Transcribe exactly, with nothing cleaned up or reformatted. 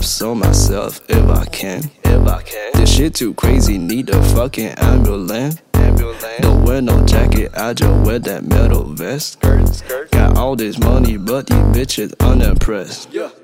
cuffs on myself if I can. If I can. This shit too crazy, need a fucking ambulance. Ambulance. Don't wear no jacket, I just wear that metal vest. Skirt, skirt. Got all this money, but these bitches unimpressed. Yeah.